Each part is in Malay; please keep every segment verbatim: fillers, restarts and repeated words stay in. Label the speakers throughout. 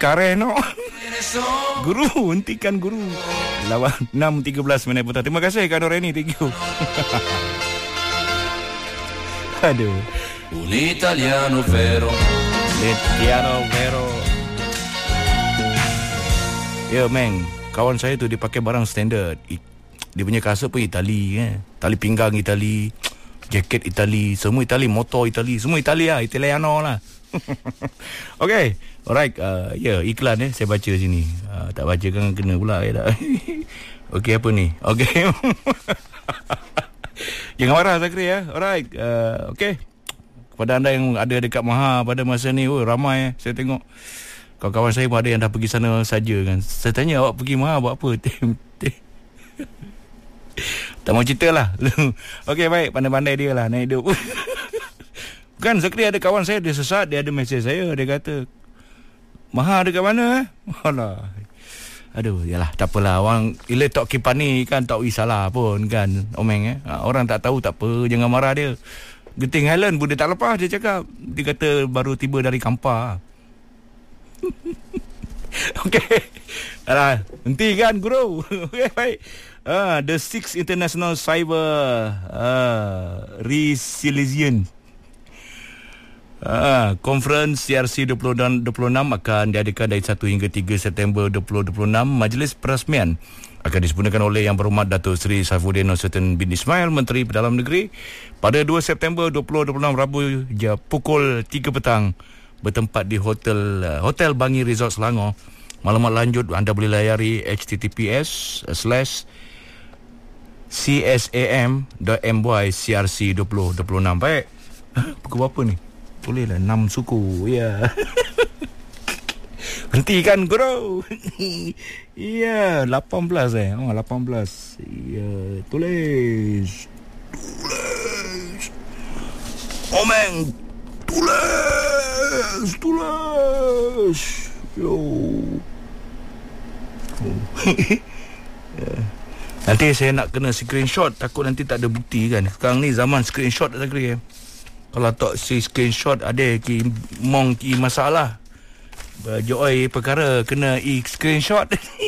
Speaker 1: Kareno. Guru, hentikan guru. Lawan enam tiga belas minit petang. Terima kasih Kak Noreni, thank you. Aduh.
Speaker 2: Un italiano vero.
Speaker 1: Italiano vero. Ya, Meng, kawan saya tu dia pakai barang standard. Dia punya kasut pun Itali, eh. Tali pinggang Itali, jaket Itali, semua Itali, motor Itali, semua Itali lah, Italiano lah. Okay, alright. Uh, ya, yeah, iklan eh saya baca sini. Uh, tak baca kan kena pula ya tak. Okay, apa ni? Okay. Jangan marah Zakri ya. Alright. Uh, okay. Kepada anda yang ada dekat Maha pada masa ni, oh ramai eh saya tengok. Kawan-kawan saya pun ada yang dah pergi sana saja kan. Saya tanya, awak pergi Maha buat apa? Tak mau cerita lah. Okay, baik. Pandai-pandai dia lah naik hidup. Kan Zakri ada kawan saya, dia sesat, dia ada mesej saya, dia kata, Maha dekat mana eh? Alah. Aduh, yalah, tak apalah. Orang ila tok kipan ni kan tak ui salah pun kan, Omeng eh. Ha, orang tak tahu tak apa, jangan marah dia. Genting Highland pun dia tak lepas, dia cakap. Dia kata baru tiba dari Kampar. Okey. Alah, henti kan guru. Okey, baik. Ah, the sixth International Cyber ah, Resilience Ah, Conference C R C dua ribu dua puluh enam akan diadakan dari satu hingga tiga September dua ribu dua puluh enam. Majlis perasmian akan disempurnakan oleh Yang Berhormat Datuk Seri Saifuddin Nursultan bin Ismail, Menteri Perdana Negeri, pada dua September dua ribu dua puluh enam, Rabu ja, pukul tiga petang, bertempat di Hotel uh, Hotel Bangi Resort Selangor. Maklumat lanjut anda boleh layari h t t p s slash c s a m dot m y c r c dua ribu dua puluh enam. Baik. Pukul berapa ni? Boleh lah enam suku. Ya. Hentikan guru. Ya, lapan belas eh. Oh, lapan belas. Ya, tulis. Tulis. Omeng. Tulis. Tulis. Yo. Oh. Ya. Nanti saya nak kena screenshot, takut nanti tak ada bukti kan. Sekarang ni zaman screenshot tak kira. Kalau tak si screenshot ada ki mong ki masalah. Joy perkara kena i screenshot.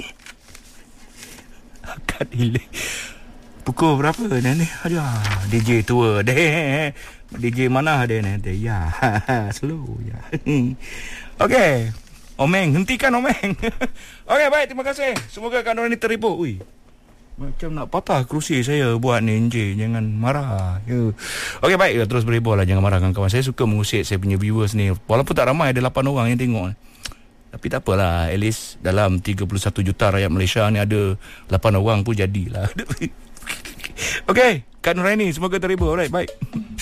Speaker 1: Akad hilang. Pukul berapa ni? Aduh, D J tua deh. D J mana dia ni? Ya, slow ya. Okey. Omeng, hentikan Omeng. Okey, baik, terima kasih. Semoga kawan ini terhibur. Ui. Macam nak patah kerusi saya buat ni, Encik. Jangan marah. Ya. Okey, baik. Ya, terus berhibur lah. Jangan marahkan kawan. Saya suka mengusik saya punya viewers ni. Walaupun tak ramai, ada lapan orang yang tengok. Tapi tak apalah. At least dalam tiga puluh satu juta rakyat Malaysia ni ada lapan orang pun jadilah. Okey. Kak Nuraini, semoga terhibur. Alright, baik.